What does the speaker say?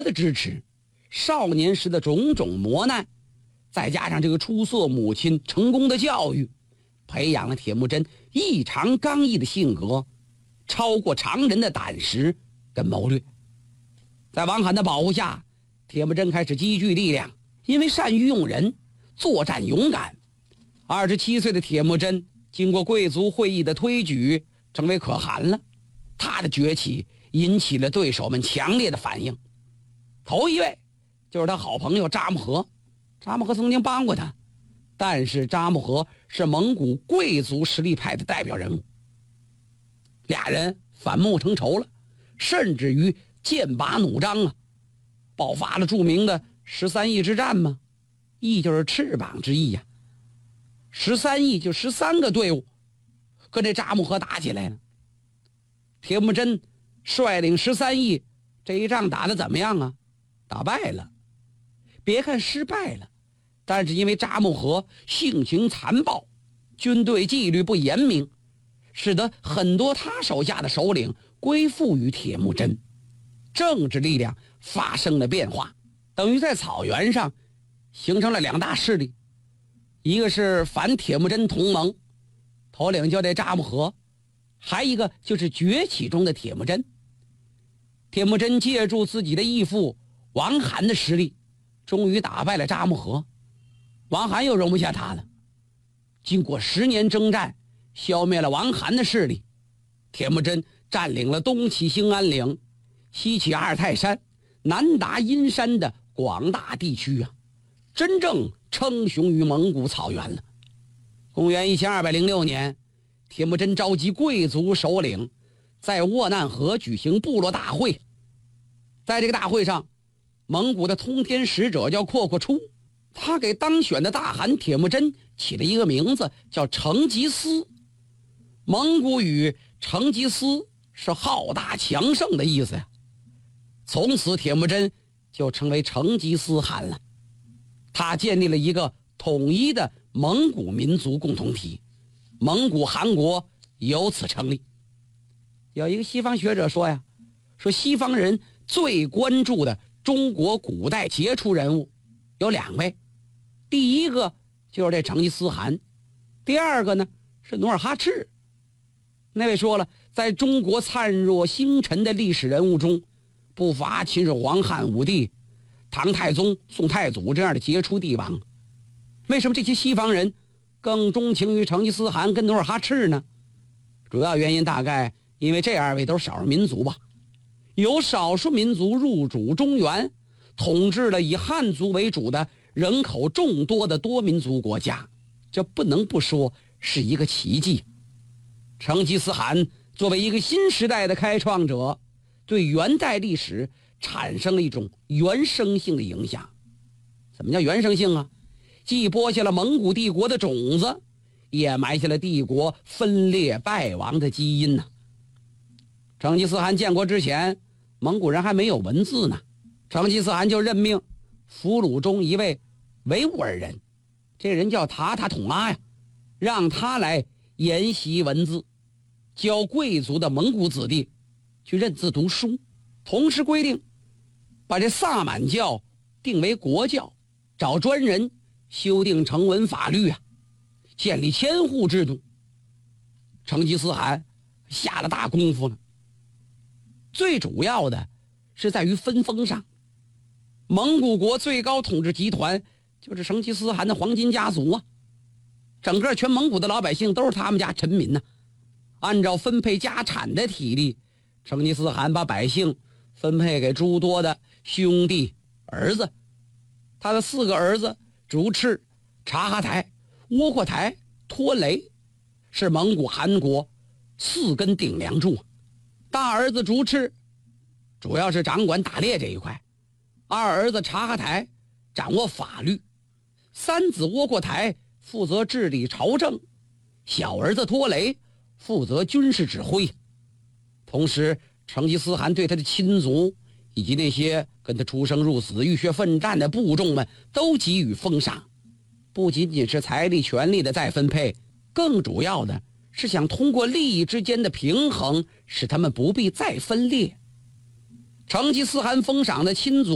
的支持，少年时的种种磨难，再加上这个出色母亲成功的教育，培养了铁木真异常刚毅的性格，超过常人的胆识跟谋略。在王罕的保护下，铁木真开始积聚力量，因为善于用人，作战勇敢。27岁的铁木真经过贵族会议的推举，成为可汗了。他的崛起引起了对手们强烈的反应。头一位就是他好朋友扎木合。扎木合曾经帮过他，但是扎木合是蒙古贵族实力派的代表人物，俩人反目成仇了，甚至于剑拔弩张啊，爆发了著名的13翼之战嘛。翼就是翅膀之翼呀，13翼就13个队伍跟这扎木合打起来了。铁木真率领13翼，这一仗打得怎么样啊？打败了。别看失败了，但是因为扎木合性情残暴，军队纪律不严明，使得很多他手下的首领归附于铁木真，政治力量发生了变化，等于在草原上形成了两大势力，一个是反铁木真同盟，头领就这扎木合，还一个就是崛起中的铁木真。铁木真借助自己的义父王罕的实力，终于打败了扎木合。王罕又容不下他了，经过10年征战，消灭了王罕的势力。铁木真占领了东起兴安岭，西起阿尔泰山，南达阴山的广大地区啊，真正称雄于蒙古草原了。公元1206年，铁木真召集贵族首领，在沃难河举行部落大会。在这个大会上，蒙古的通天使者叫阔阔初，他给当选的大汗铁木真起了一个名字叫成吉思。蒙古语成吉思是浩大强盛的意思呀。从此铁木真就成为成吉思汗了。他建立了一个统一的蒙古民族共同体，蒙古汗国由此成立。有一个西方学者说呀，说西方人最关注的中国古代杰出人物有2位，第一个就是这成吉思汗，第二个呢是努尔哈赤。那位说了，在中国灿若星辰的历史人物中，不乏秦始皇、汉武帝、唐太宗、宋太祖这样的杰出帝王。为什么这些西方人更钟情于成吉思汗跟努尔哈赤呢？主要原因大概因为这2位都是少数民族吧。由少数民族入主中原，统治了以汉族为主的人口众多的多民族国家，这不能不说是一个奇迹。成吉思汗作为一个新时代的开创者，对元代历史产生了一种原生性的影响。什么叫原生性啊？既播下了蒙古帝国的种子，也埋下了帝国分裂败亡的基因呢。成吉思汗建国之前，蒙古人还没有文字呢，成吉思汗就任命俘虏中一位维吾尔人，这人叫塔塔统阿呀，让他来研习文字，教贵族的蒙古子弟去认字读书，同时规定把这萨满教定为国教，找专人修订成文法律啊，建立千户制度。成吉思汗下了大功夫了，最主要的是在于分封上。蒙古国最高统治集团就是成吉思汗的黄金家族啊，整个全蒙古的老百姓都是他们家臣民呢。按照分配家产的体例，成吉思汗把百姓分配给诸多的兄弟儿子。他的4个儿子竹赤、察哈台、窝阔台、拖雷是蒙古汗国4根顶梁柱。大儿子竹赤主要是掌管打猎这一块，二儿子察哈台掌握法律，三子窝阔台负责治理朝政，小儿子拖雷负责军事指挥。同时成吉思汗对他的亲族以及那些跟他出生入死浴血奋战的部众们都给予封赏，不仅仅是财力权力的再分配，更主要的是想通过利益之间的平衡，使他们不必再分裂。成吉思汗封赏的亲族